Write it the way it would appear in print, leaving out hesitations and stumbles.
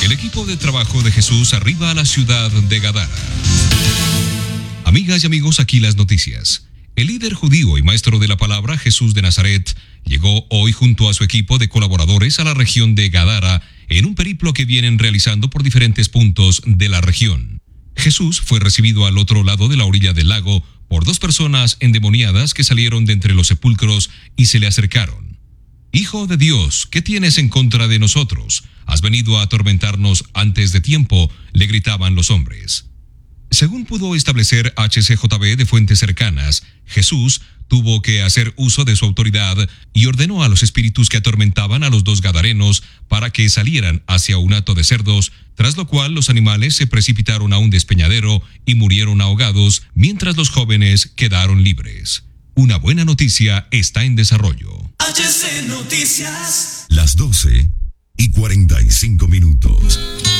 El equipo de trabajo de Jesús arriba a la ciudad de Gadara. Amigas y amigos, aquí las noticias. El líder judío y maestro de la palabra, Jesús de Nazaret, llegó hoy junto a su equipo de colaboradores a la región de Gadara en un periplo que vienen realizando por diferentes puntos de la región. Jesús fue recibido al otro lado de la orilla del lago por dos personas endemoniadas que salieron de entre los sepulcros y se le acercaron. Hijo de Dios, ¿qué tienes en contra de nosotros? Has venido a atormentarnos antes de tiempo, le gritaban los hombres. Según pudo establecer HCJB de fuentes cercanas, Jesús tuvo que hacer uso de su autoridad y ordenó a los espíritus que atormentaban a los dos gadarenos para que salieran hacia un hato de cerdos, tras lo cual los animales se precipitaron a un despeñadero y murieron ahogados, mientras los jóvenes quedaron libres. Una buena noticia está en desarrollo. HC Noticias. Las 12:45.